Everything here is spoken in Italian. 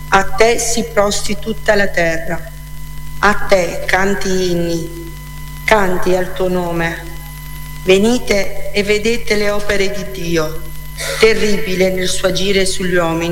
A te si prosti tutta la terra, a te canti inni, canti al tuo nome. Venite e vedete le opere di Dio, terribile nel suo agire sugli uomini.